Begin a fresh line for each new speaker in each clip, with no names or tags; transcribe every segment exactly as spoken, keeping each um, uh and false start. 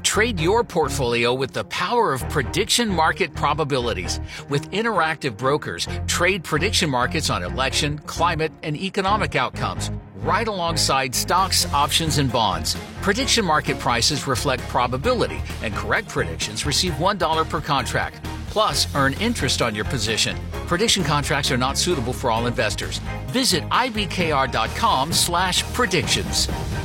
Trade your portfolio with the power of prediction market probabilities. With interactive brokers, trade prediction markets on election, climate, and economic outcomes, right alongside stocks, options, and bonds. Prediction market prices reflect probability, and correct predictions receive one dollar per contract. Plus, earn interest on your position. Prediction contracts are not suitable for all investors. Visit ibkr.com slash predictions.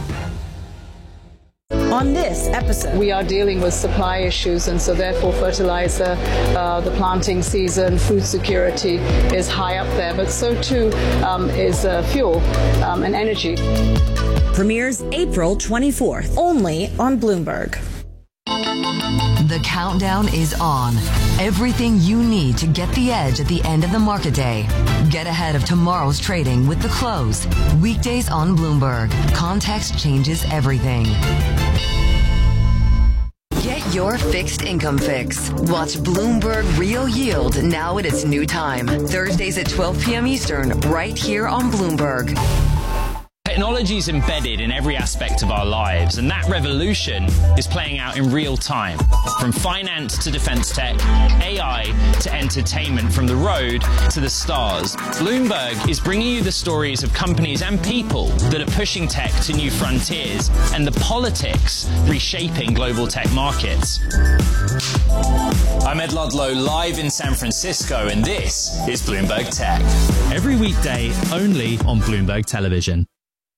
On this episode,
we are dealing with supply issues, and so therefore fertilizer, uh, the planting season, food security is high up there, but so too um, is uh, fuel um, and energy.
Premieres April twenty-fourth, only on Bloomberg.
The countdown is on. Everything you need to get the edge at the end of the market day. Get ahead of tomorrow's trading with The Close. Weekdays on Bloomberg. Context changes everything. Get your fixed income fix. Watch Bloomberg Real Yield now at its new time. Thursdays at twelve p.m. Eastern, right here on Bloomberg.
Technology is embedded in every aspect of our lives, and that revolution is playing out in real time. From finance to defense tech, A I to entertainment, from the road to the stars. Bloomberg is bringing you the stories of companies and people that are pushing tech to new frontiers, and the politics reshaping global tech markets. I'm Ed Ludlow, live in San Francisco, and this is Bloomberg Tech.
Every weekday, only on Bloomberg Television.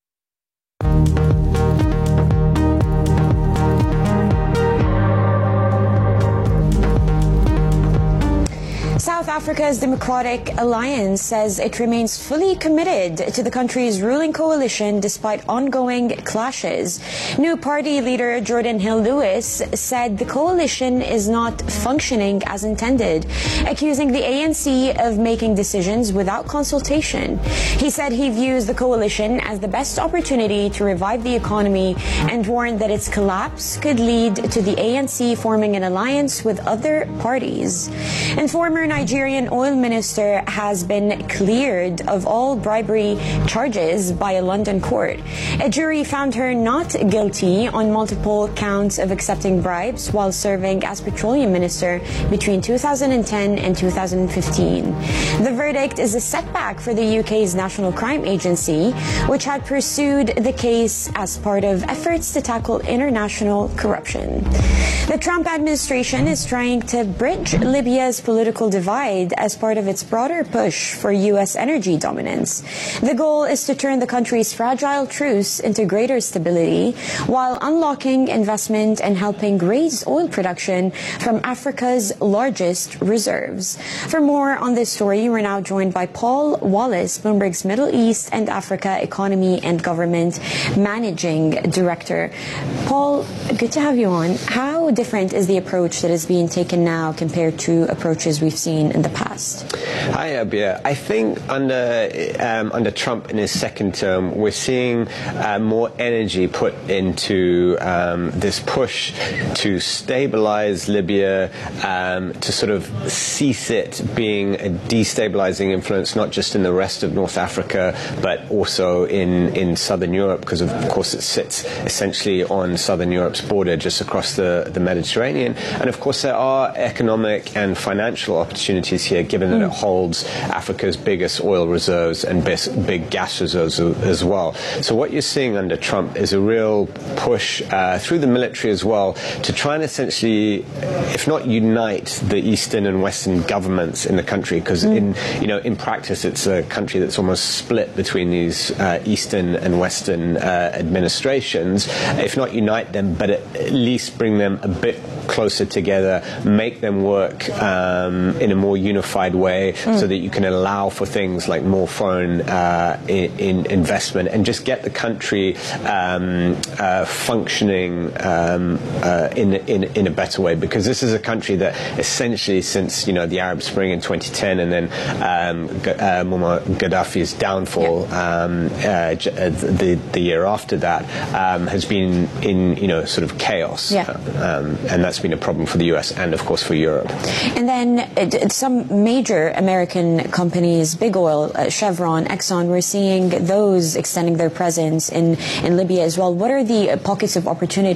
South Africa's Democratic Alliance says it remains fully committed to the country's ruling coalition despite ongoing clashes. New party leader Jordan Hill-Lewis said the coalition is not functioning as intended, accusing the A N C of making decisions without consultation. He said he views the coalition as the best opportunity to revive the economy and warned that its collapse could lead to the A N C forming an alliance with other parties. And former Nigerian oil minister has been cleared of all bribery charges by a London court. A jury found her not guilty on multiple counts of accepting bribes while serving as petroleum minister between two thousand ten and two thousand fifteen. The verdict is a setback for the U K's National Crime Agency, which had pursued the case as part of efforts to tackle international corruption. The Trump administration is trying to bridge Libya's political divide as part of its broader push for U S energy dominance. The goal is to turn the country's fragile truce into greater stability while unlocking investment and helping raise oil production from Africa's largest reserves. For more on this story, we're now joined by Paul Wallace, Bloomberg's Middle East and Africa Economy and Government Managing Director. Paul, good to have you on. How different is the approach that is being taken now compared to approaches we've seen in the past?
Hi, Abia. I think under um, under Trump in his second term, we're seeing uh, more energy put into um, this push to stabilize Libya, um, to sort of cease it being a destabilizing influence, not just in the rest of North Africa, but also in, in Southern Europe, because of course it sits essentially on Southern Europe's border just across the, the Mediterranean. And of course there are economic and financial opportunities here, given that mm. it holds Africa's biggest oil reserves and best, big gas reserves as well. So what you're seeing under Trump is a real push uh, through the military as well to try and essentially, if not unite the Eastern and Western governments in the country, because mm. in you know in practice it's a country that's almost split between these uh, Eastern and Western uh, administrations. If not unite them, but at least bring them a bit closer together, make them work um, in a more unified way, mm. so that you can allow for things like more foreign uh, in, in investment, and just get the country um, uh, functioning um, uh, in, in in a better way. Because this is a country that essentially, since you know the Arab Spring in twenty ten, and then um, uh, Muammar Gaddafi's downfall yeah. um, uh, the the year after that, um, has been in you know sort of chaos,
yeah.
um, and that's been a problem for the U S and of course for Europe.
And then uh, some major American companies, big oil, uh, Chevron, Exxon, we're seeing those extending their presence in in Libya as well. What are the uh, pockets of opportunity